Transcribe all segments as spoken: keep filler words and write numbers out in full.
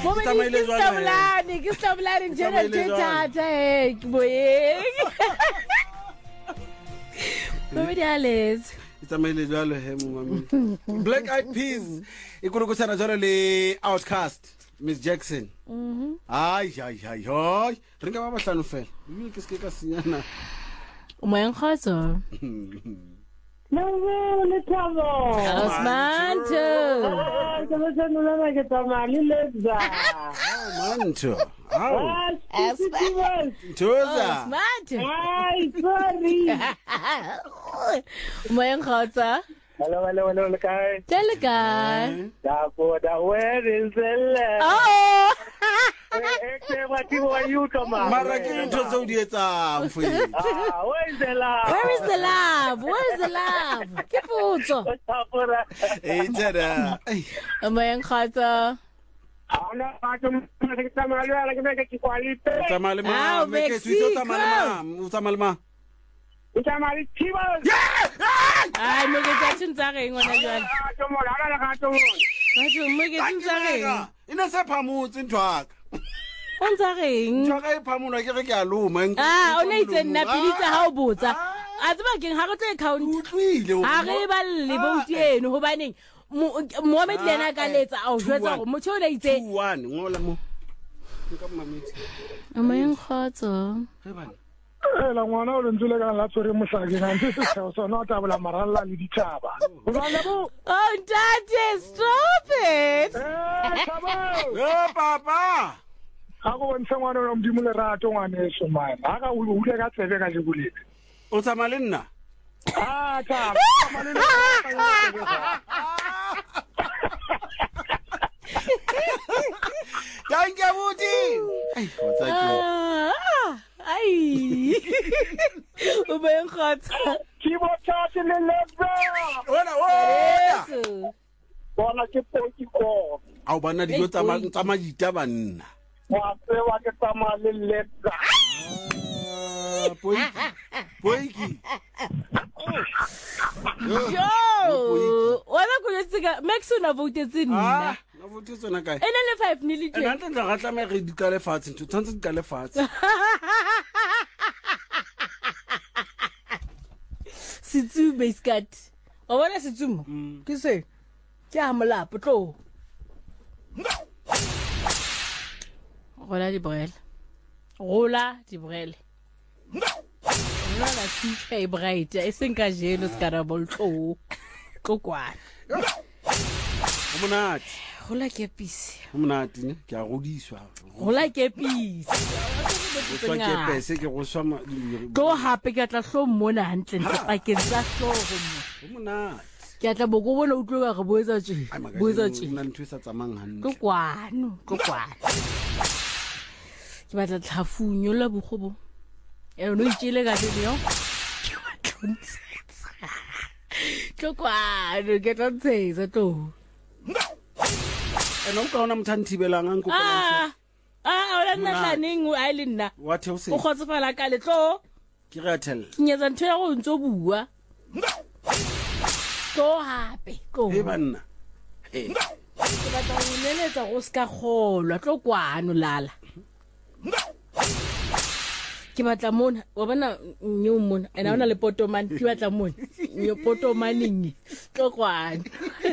Momedi Stabulani, ke Stabulani njena tshata eh boyeng. Momedi Alex. Itsamaile jwalo he mama. Black Eyed Peas. Ikurukusana jwalo le Outcast. Miss Jackson. Mhm. Ay ay ay ay. Ringa ba bahlano fela. Yini ke se ka senyana. O moyeng khotso. No, no, le tamo. Osmanto. Ah, ke ba tsena la ke tama le letsa. Manto. How? Osmanto. Toza. Osmanto. Ay, sorry. Moyeng khotsa. Hello, hello, hello, le kae? Tele guy. Da ko da where is the Oh. Eh, ke wa ti wa you tama. Mara ke ntho tse o di etsang for you. Ah, where is the love? Where is the love? Where is the love? Ke potso. Eh tsara. Ai. Moyeng khotsa. Ana ba tlo ke tama le ala ke me ke kwalite. Tsamale Ah, ma, me ke Mexico. tsitso tsamale ma, tsamale ma. Tama le tiba. Ai mo ke Jackson tsa reng ngwana jwale. Ah, tmo la la ka tmo. Batho mo ke tsa reng. Ina se phamotse ntwaka. O ntsa reng? Ntwaka e phamolwa ke re ke a loma. Ah, o ne itse nna piditsa ha o botsa. A tseba keng ha re tlo account. Utlwile. Ha re ba le vote eno hobaneng Mohamed lena ka letsa a o jwetsa gore motho o ne itse two one ngola mo. Nka mametse. o moyeng khotso. He bana. La ngwana o ntse le ka la tsore mohlaki ga ntse se tsao sona ta bula maralla le ditaba. Ba le bo. Oh, daddy, stop it. Eh, tabo. Eh papa. Ha go bontsha ngwana o mdimo le rato ngwane so man. Ha ka o hule ka tsebe ka jebulile. O tsamale nna. Ah, ta. Thank you buti. Ai, what's that? Ah, ai. O moyeng khotso. Ki bo tsatse le lebra. Wena wona. Yesu. Bona ke poti ko. Au bana dijo tsama tsama dita banna. Wa se wa ke tama le lebra. Ah, poiki. Poiki. Yo, wena go yetsika Max una vote tsinna. Ah, na vote tsona kae? Ene le five nili E nna ntla ga tla me re di ka le fatshe ntho tshantse di ka le fatshe. Sitsu basket. O bona sitsumo? Ke se. Ke a molapo tlo. Rola di brele. Rola di brele. Rola la tshitse e bright. E seng ka jelo skara boltlo. Kokwana. O monate. Rola ke pisi. O monate ne ke a godiswa. Rola ke pisi. O swa ke pese ke go swa ma. Go hape ke tla hlo mona hantle ntse pakeng tsa hlogo mo. O monate. Ke tla bo go bona o tlo ga boetsa tse. Boetsa tse. Nna ntwe sa tsamang hantle. Kokwano, kokwano. Ke batla tlhafunyo la bogobo. E no itshile ka dile yo. Kokwano ke tla tsetsa to. E no ka ona mthanthibelang ang kopela. Ah. Ah, ona nna tlaneng o a le nna. Wa the o se. O khotsofala ka letlo. Ke re a thella. Ke nyetsa ntho ya go ntso bua. Go hape, go. E banna. He. Ke batla go neletsa go ska kgolwa tlo kwano lala. Ke batla mona wa bona nyo mona ena ona le potomane ke batla mona nyo potomaneng tlo kwano.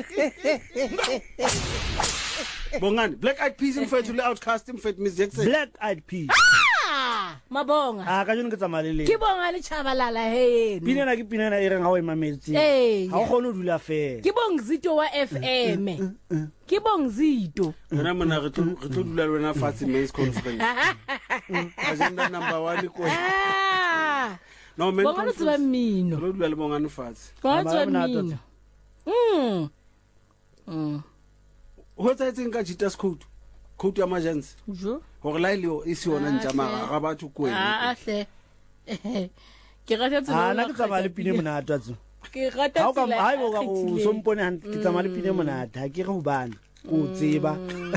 Bongani Black Eyed Peas mfethu le Outcast mfethu Miss Jackson. Black Eyed Peas. Ah, mabonga. Ah ka jone ke tsamalele. Ke bonga le chabalala he. Pinena ke pinena e reng ha o emametse. Eh. Ha o kgone o dula fela. Ke bongzito wa F M. Ke bongzito. Rena mona re tlo re tlo dula le wena fatshe men's conference. Agenda number one ko. Ah. No men's Bonga conference. tswa mmino. Re dula le bongane fatshe. Bonga tswa Mama, mmino. Mm. Mm. Ho tsaetseng ka Jitas code. Code ya emergency. Jo. Hore la ile e se ona ntja mara ga batho ko Ah, ene. hle. Ke rata tsela. Ah na ke tsamale pine monate tso. Ke rata Ha o ka tsela. ha o ka o sompone han ke tsamale pine monate ha ke re ho bana. O tseba.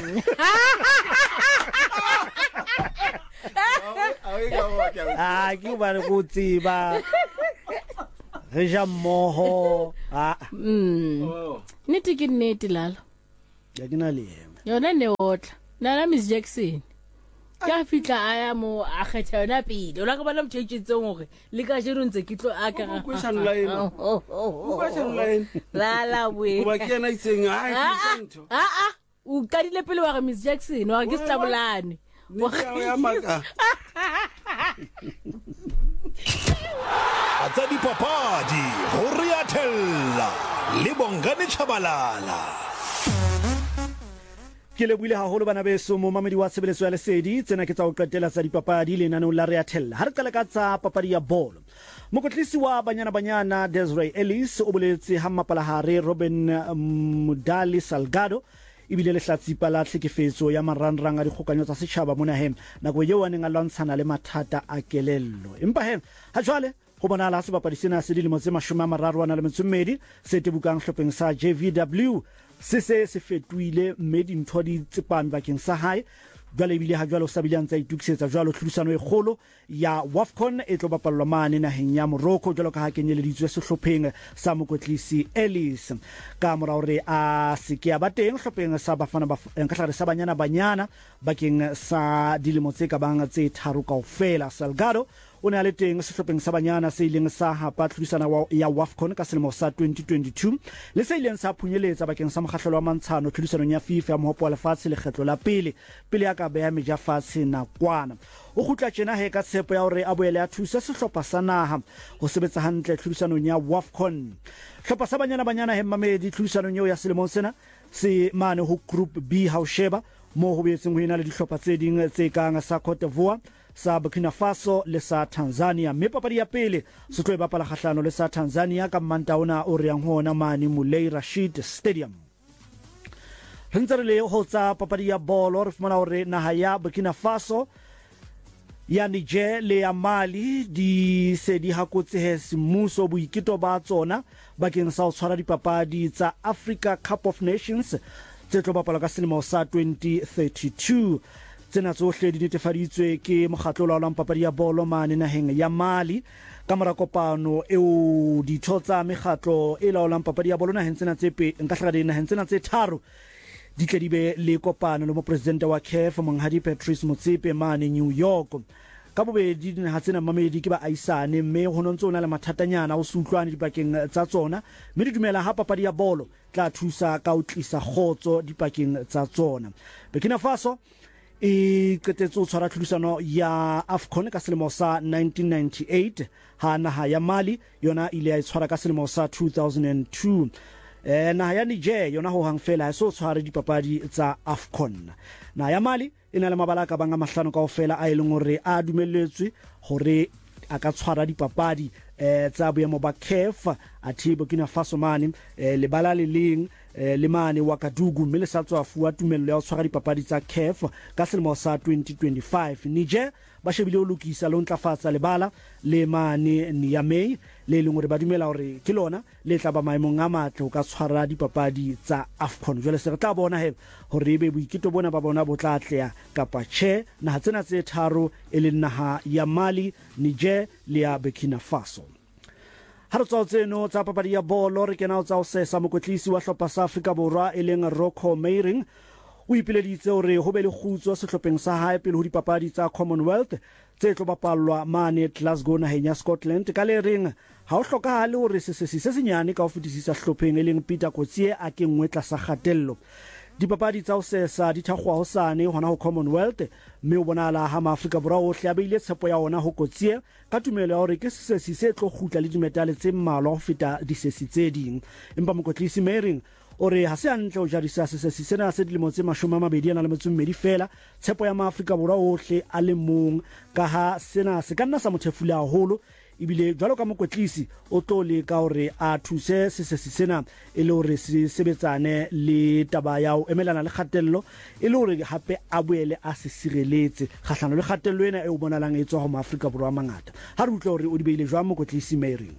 Ah ke ba re go tseba. Re ja mmoho. Ah. Mm. Oh. Nete ke nnete lalo. Ya ke na le ema. Yona ne otla. nana Miss Jackson ka fitla a ya mo a kgetha yona pele o la ka bana motšhetšetseng gore le ka jero ntse ke tlo a ka O question line. O question line. la la we Ba ke yena itseng a ah ke ntho. ah ah o kadile pele wa re Miss Jackson wa ke setlabolane Ne ke ya maka. Atsa dipapadi ho Rea Thella le Bongani Chabalala. Ke le buile haholo bana beso mo mamedi wa tshebeletso ya lesedi tsena ke tsa o qetela tsa dipapadi le nanong la Rea Thella ha re qala ka tsa papadi ya bolo. Mokotlisi wa banyana banyana Desiree Ellis o boletse ha mapalahare Robin Mudali Salgado ibile le hlatsipa la tlhekefetso ya marangrang a dikgokanyo tsa setšhaba mona hem nako eo a neng a lwantshana le mathata a kelello empa hem ha jwale go bonala ha sebapadi sena se dilemo tse mashome a mararo a na le metso e mmedi se tebukang hlopheng sa J V W se se se fetohile mme dintho di tsepame bakeng sa hae jwale ebile ha jwale o sa bile a ntse a itukisetsa jwalo tlhodisano e kgolo ya WAFCON e tlo bapallwa mane naheng ya Morocco jwalo ka ha kenyeleditswe sehlopheng sa mokotlisi Ellis ka mora hore a se ke a ba teng hlopheng sa bafana ba nkahlare sa banyana banyana bakeng sa dilemo tse ka bang tse tharo kaofela. Salgado o ne a le teng sehlopheng sa banyana se ileng sa hapa tlhodisano ya WAFCON ka selemo sa twenty twenty-two le se ileng sa phunyeletsa bakeng sa mokgahlelo wa mantshano tlhodisanong ya FIFA ya mohopo wa lefatshe lekgetlo la pele pele ya ka beha meja fatshe nakwana o gutla tjena he ka tshepo ya hore a boele a thusa sehlopha sa naha go sebetsa hantle tlhodisanong ya WAFCON. Hlopha sa banyana banyana he mamedi tlhodisanong eo ya selemo sena se mane ho group B ha o sheba mo ho boetseng ho ena le dihlopha tse ding tse kang sa Cote d'Ivoire sa Burkina Faso le sa Tanzania mme papadi ya pele se tlo e bapala kgahlano le sa Tanzania ka Mantaona o reang hona mane Mulay Rashid Stadium. Hentse le ho tsa papadi ya bolo re fumana hore naha ya Burkina Faso ya Niger le ya Mali di se di hakotse he semmuso boikito ba tsona bakeng sa ho tshwara dipapadi tsa Africa Cup of Nations tse tlo bapala ka selemo sa twenty thirty-two. Tsena tsohle di netefaditswe ke mokgatlo o laolang papadi ya bolo mane naheng ya Mali ka mora kopano eo ditho tsa mekgatlo e laolang papadi ya bolo naheng tsena tse pe nkahlaka naheng tsena tse tharo di tle di be le kopano le mopresidente wa C A F Monghadi Patrice Motsepe mane New York ka bobedi dinaha tsena mamedi ke ba aisane mme ho nontse o na le mathatanyana o se utlwane dipakeng tsa tsona mme di dumela ha papadi ya bolo tla thusa ka o tlisa kgotso dipakeng tsa tsona. Burkina Faso e qetetse o tshwara tlhodisano ya AFCON ka selemo sa nineteen ninety-eight ha naha ya Mali yona ile ya tshwara ka selemo sa two thousand two. Eh naha ya Niger yona ho hang fela ha so tshware dipapadi tsa AFCON. Naha ya Mali ena le mabala ka banga mahlano kaofela a ileng hore a dumelletswe hore a ka tshwara dipapadi eh tsa boemo ba C A F a thi Burkina Faso mane eh, le bala le leng eh, le mane wa Kadugu mme le sa tswa fuwa tumello ya ho tshwara dipapadi tsa C A F ka selemo sa twenty twenty-five. Niger ba shebile o lokisa le ntlafatsa lebala le mane Niamey le leng hore ba dumela hore ke lona le tla ba maemong a matle ho ka tshwara dipapadi tsa AFCON. Jwale se re tla bona he hore be boikito bona ba bona bo tla atleha kapa tjhe naha tsena tse tharo e le naha ya Mali, Niger le ya Burkina Faso. Ha re tswa tseno tsa papadi ya bolo re kena o tsa o sesa mokotlisi wa hlopha sa Afrika Borwa e leng Rocco Meiring o ipileditse hore ho be le kgutso sehlopheng sa hae pele ho dipapadi tsa Commonwealth tse tlo bapallwa mane Glasgow naheng ya Scotland ka le reng ha o hlokahale hore se se se senyane ka ho fetisisa hlopheng e leng Peter Kotsie a ke ngwe tla sa kgatello. Dipapadi tsa o sesa di thakgwa ho sane hona ho Commonwealth mme o bonala ha maAfrika Borwa ohle a beile tshepo ya ona ho Kotsie ka tumelo ya hore ke sesesi se tlo khutla le dimetale tse mmalwa ho feta disesi tse ding empa mokotlisi Meiring ore ha se antle o jarisa sesesi sena se dilemo tse mashome a mabedi a na le metso mmedi fela tshepo ya maAfrika Borwa ohle a le mong ka ha sena se ka nna sa mothefula haholo ibile jwalo ka mokotlisi o tlo le ka hore a thuse sesesi sena e le hore se sebetsane le taba ya o emelana le kgatello e le hore hape a boele a se sireletse kgahlano le kgatello ena e o bonalang e tswa ho maAfrika Borwa mangata ha re utlwa hore o di beile jwang mokotlisi Meiring.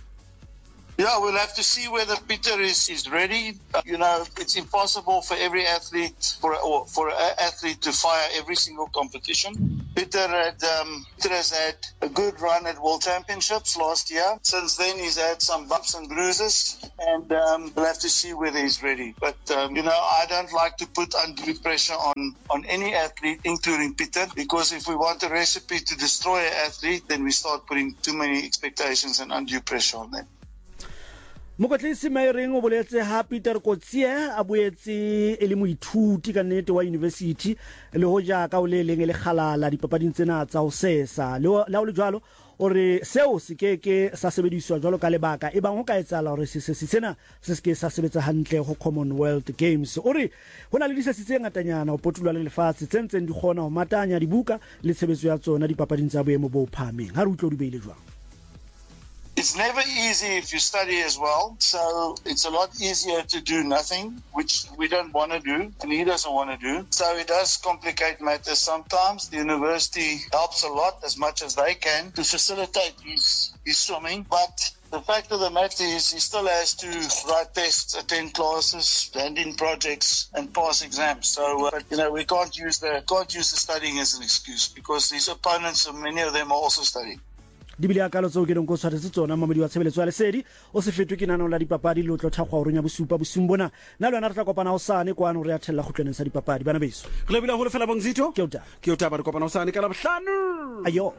Yeah, we'll have to see whether Peter is, is ready. Uh, you know, it's impossible for every athlete, for or for an athlete to fire every single competition. Peter had um, Peter has had a good run at World Championships last year. Since then, he's had some bumps and bruises, and um, we'll have to see whether he's ready. But um, you know, I don't like to put undue pressure on on any athlete, including Peter, because if we want a recipe to destroy an athlete, then we start putting too many expectations and undue pressure on them. Mokotlisi Mayring o boletse ha Peter Kotsie a boetse e le moithuti ka nnete wa university le ho ja ka o le leng le khalala dipapading tsena tsa ho sesa le la o le jwalo ore seo se keke sa sebediswa jwalo ka lebaka e bang ho ka etsala hore se se sena se se ke sa sebetsa hantle ho Commonwealth Games ore hona le disese tse ngatanyana ho potulwa le lefatshe tsentseng di khona ho matanya dibuka le tshebetso ya tsona dipapading tsa boemo bo phameng ha re utlo di beile jwang. It's never easy if you study as well, so it's a lot easier to do nothing, which we don't want to do, and he doesn't want to do. So it does complicate matters sometimes. The university helps a lot, as much as they can, to facilitate his, his swimming, but the fact of the matter is he still has to write tests, attend classes, hand in projects, and pass exams. So, uh, you know, we can't use the can't use the studying as an excuse, because his opponents, many of them are also studying. Dibile akalo tso ke donko tshware tsona mamedi wa tshebeletso ya lesedi o se fetwe ke nano la dipapadi le o tlotha go runya bosupa bosumbona na lwana re tla kopana o sane kwa no re athella go tloneng sa dipapadi bana beso re lebile go le fela bongzito ke uta ke uta ba re kopana o sane ka la bohlano ayo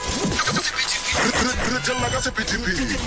re tella ka sepitipiti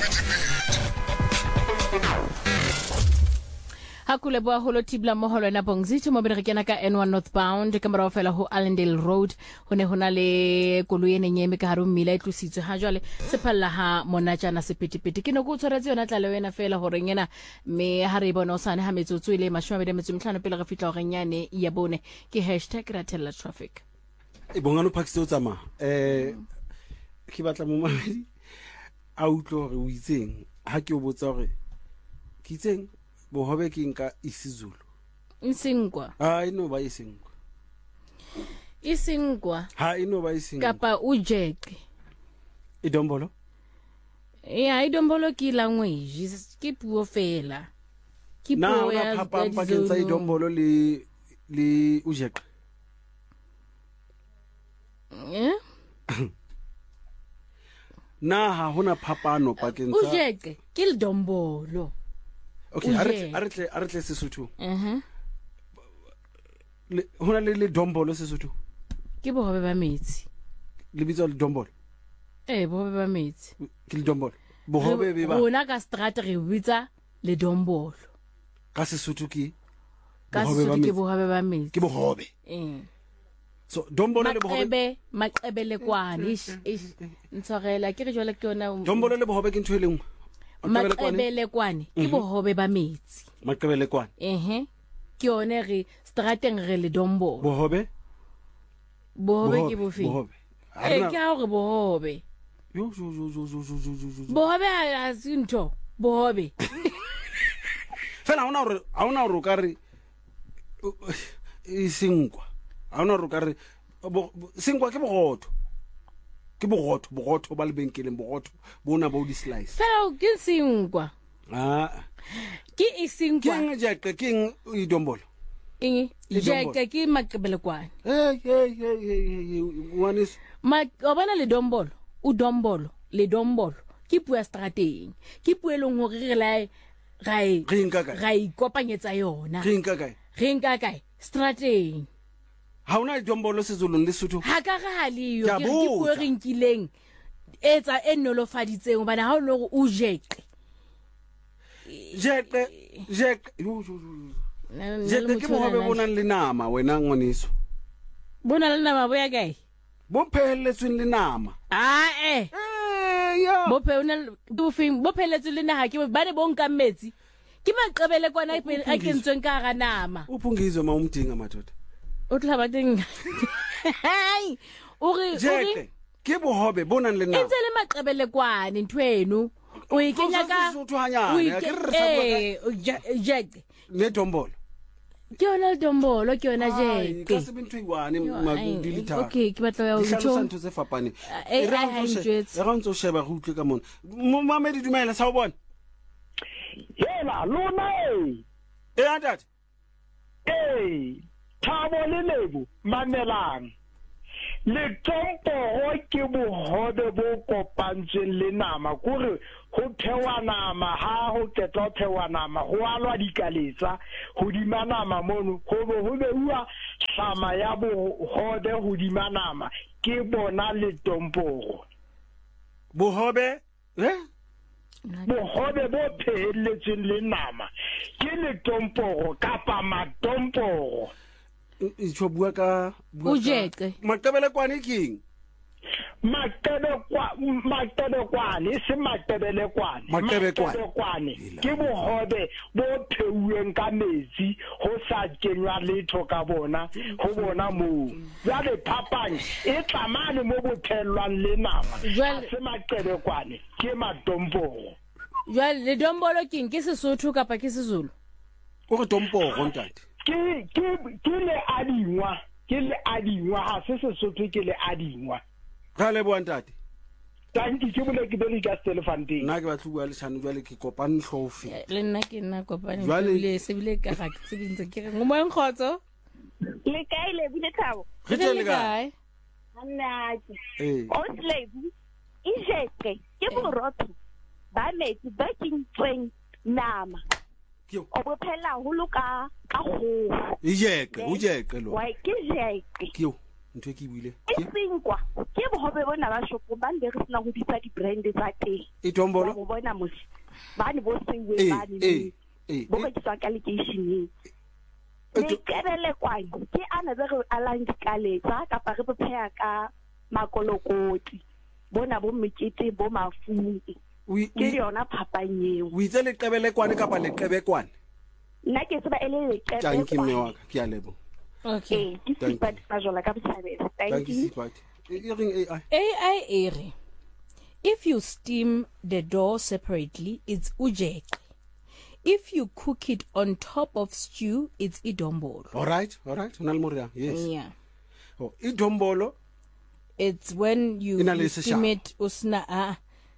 Hakule boa holo tibla moholo na bongzito mo bere kena ka N one northbound ka mara fela ho Allendale Road ho ne hona le koloi ene nyeme ka haro mmila e tlositswe ha jwale se phalla ha monatjana sepetipeti ke no go tshwaretse yona tla le wena fela hore ngena me ha re bona o sane ha metsotso ile mashome metso mhlano pele ga fitla gore nyane ya bone ke hashtag ratella traffic e bongano pakise o tsama eh ke batla mo mamedi a utlo re o itseng ha ke o botsa gore ke itseng bohobe ke nka isiZulu insingwa ha ino ba isingwa isingwa ha ino ba isingwa kapa ujeke idombolo ya idombolo ke language ke puo fela ke puo ya na papa pa ke tsa idombolo le le ujeke eh na ha hona phapano pa ke tsa ujeke ke idombolo. Okay, a re tle a re tle Sesotho. Mhm. Le hona le le dombolo Sesotho. Ke bohobe ba metsi. Le bitso le dombolo. Eh, bohobe ba metsi. Ke le dombolo. Bohobe be ba. Bona ka strata re bitsa le dombolo. Ka Sesotho ke bohobe ba metsi. Ke bohobe ba metsi. Ke bohobe. Eh. So dombolo le bohobe. Maqebe, maqebe le kwane. Ish, ish. Ntshwarela ke re jwale ke yona. Dombolo le bohobe ke ntho e lengwe. Maqebelekwane ke bohobe ba metsi maqebelekwane ehe ke yone re strateng re le dombolo bohobe bohobe ke bofe bohobe eh ke ha re bohobe yo yo yo yo yo yo bohobe a sinto bohobe fela ona re a ona re ka re isingwa a ona re ka re singwa ke bogotho ke bogotho bogotho ba lebenkeleng bogotho bona ba o di slice fela ke singwa ah ke isingwa ke eng jeke ke eng idombolo eng jeke ke maqebelekwane eh eh eh one is ma obana le dombolo u dombolo le dombolo ke puo strateng ke puo eleng hore re la ga e ga e kopanyetsa yona re nka kae re nka kae strateng ha una idombolo sezulung le Sotho ha ka ga le yo ke puo re nkileng etsa enolofaditseng bana ha o le o jeke jeke jeke jeke ke bohobe bona le nama wena ngoniso bona le nama boya kae bo phehelletsweng le nama a eh eh ya bo phehona bo fing bo phehelletsweng le naha ke ba ne bo nka metsi ke maqebele kwana a kentsweng ka ga nama o phungizwe ma umdinga mathoda o tla ba teng hai o re jeke ke bohobe bona le nama ntse le maqebele kwane nthwenu o e kenya ka o e jeke le dombolo ke yona dombolo ke yona jeke ka se bintwe iwane magudilita okay ke batla ya o tjho santo se fapane e ra ha ntjetse e ra ntso sheba go utlwe ka mona mamedi dumela sa o bona yela lona e e atat eh Thabo le Lebu mamelang letomporo ke bohobe bo kopantsweng le nama kore ho thewa nama ha ho ketwa thewa nama ho alwa dikaletsa hodima nama mono ho bo ho beuwa hlama ya bohobe hodima nama ke bona letomporo bohobe eh bohobe bo phehelletsweng le nama ke letomporo kapa matomporo e tsho bua ka Ujeke. Maqebele kwane keng Maqebe kwa maqebe kwane se maqebele kwane Maqebe kwane. kwane ke bohobe bo pheuweng ka metsi ho sa kenywa letho ka bona ho bona moo ya le phapang e tsamane mo bothelwang le nama Jwale- se maqebe kwane ke matomporo Jwale le dombolo keng ke Sesotho kapa ke Sezulu? o re tomporo ntate ke ke ke le adingwa ke le adingwa ha se Sesotho ke le adingwa ga le bua ntate tanki ke bole ke bele ka Stelefanteng nna ke batla bua le tshano jwale ke kopane hlofi Le nna ke nna kopane Jwale- le se bile ka ga ke tsebintse ke re ngomoeng khotso. le kae le bile thabo re tle le kae annake eh o slebu e jeke ke borotho ba metsi ba kintsweng nama Kyo. o bo phela holo ka ka go ijeke ujeke lo wa ke jeke kyo ntwe ke buile e sinkwa ke bohobe bona ba shopo ba le re sna go bitsa di brand tsa teng e tombolo go bona mos ba ni bo sewe eh ba ni eh eh bo ka tswa ka location Eh, le to- kebele kwang ke ana be re alang dikaletsa ka pa re pheya ka makolokoti bona bo mekete bo mafu we ke we yona phapang eo we itse le qebele kwane kapa le qebe kwane nna ke tseba ele le tanki mme kebele wa ka ke a lebo Okay. eh ke Thank sipa tsa jola ka bothabela thank tanki you sipat e reng A I A I ere. If you steam the dough separately, it's ujeke. If you cook it on top of stew, it's idombolo. all right all right ona le moria yes Yeah. oh e dombolo It's when you, E na le you seshabo. steam it usna ah.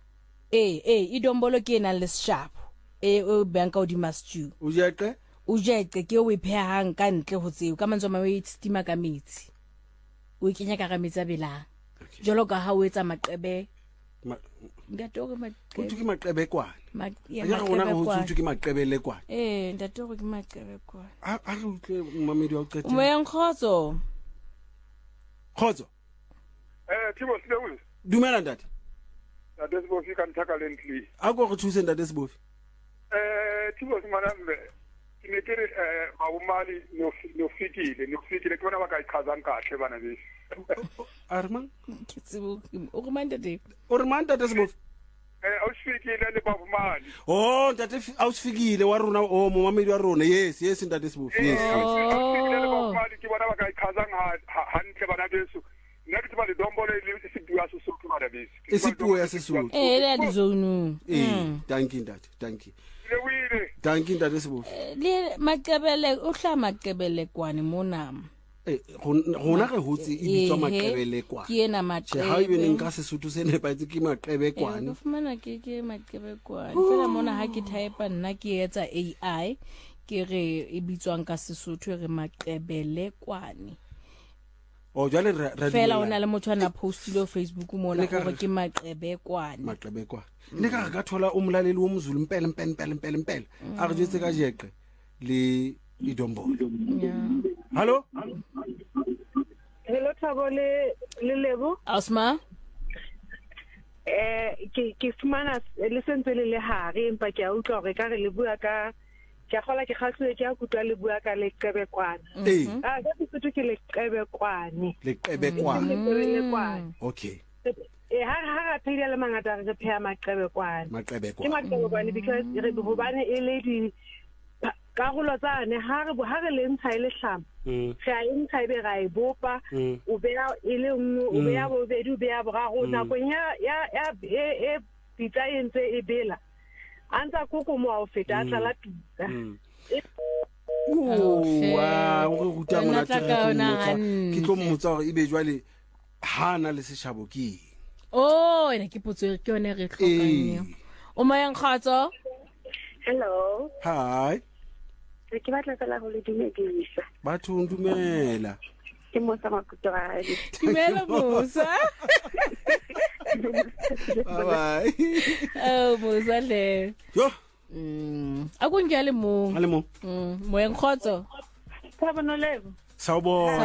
Eh eh idombolo ke na le sharp. Eh o banka o di stew. ujeke Ujeke ke o e phehang ka ntle ho tseo ka mantswe ma o e steama ka metsi. O e kenya ka ga metsi a belang. Jolo ka ha o etsa maqebe. ma Ngatore o maqebe. tuki maqebe kwane Ma ya ya rona go maqebe. tsutsu ke maqebele kwane Eh ntatore ke maqebe kwa. a a re utlwe mmamedi wa o qetela Moyang khotso. khotso Eh Thibo Silewile dumela ntate ya desbo fika ntaka lently a go go thuse ntate sebofi eh Thibo simanambe kinekere eh mawumali no no fikile no fikile kona bakayichazanga kahle bana bese a re mang Ke tsebo o go manda de. o re mang ntate sebofi eh awufikile le bavumali oh ntate fi- a o sifikile wa rona o momamedi wa rona yes yes ntate sebofi yes yes. awufikile le bavumali ke bona bakayichazanga hantle bana beso nna ke tseba le dombolo le isibuya sesotho bana bese e sepuo ya sesotho Eh le di zone. eh thank you ntate thank you Silewile thank you ntate sebofi Le maqebele o hla maqebele kwane mona. eh gona ge hotse e bitswa maqebele kwane Ke ena che ha e beneng maqebe. ka sesotho se nepaetse ke maqebe Ke kwane fumana ke ke maqebe kwane. Fela mona ha ke type nna ke etsa A I ke re e bitswang ka Sesotho re maqebele kwane. o jale ra ra Fela dumela. ona le motho ana postile Facebook mona Le ka gore re- ke maqebe kwane. maqebe kwane ne ka re ka thola o molaleli o mozulu mpele mpele mpele mpele mpele a re jetse ka jeqe le idombolo Yeah. hallo Hello Thabo le le lebo Asma? eh ke ke fumana le sentse le le hare empa ke a utlwa gore ka re le bua ka ke a gola ke gatlhile ke a kutwa le bua ka le qebekwana eh ah ka se ke le qebekwane le qebe kwane le kwane okay eh ha ha ga phela le mangata re pheya maqebekwane maqebe ke kwane maqebekwane because re bobane e le di ka go lotsane ha re ha re le ntsha ile hlama mm ga e ntsha e be ga e bopa mm o bea e le nngwe o bea bobedi o bea boraro nakong ya ya ya e e pitsa e ntse e bela a ntsa koko mo a o feta a tlala pitsa mm Oh, wa o re ruta Nna mona tla ka yona ke tlo mmotsa gore ebe jwale hana le seshabo ke Oh, ene ke potso ke yone re tlhokang eo. O moyang khotso? hello hi ke batla fela go le dumedisa batho ndumela ke Musa Makutwane. Dumela Musa. Bye bye. Oh Musa le. Yo. Mm. Akungele mo. Ale mo. Mm, mo enkgotso. Thabano lebo. Sawubona.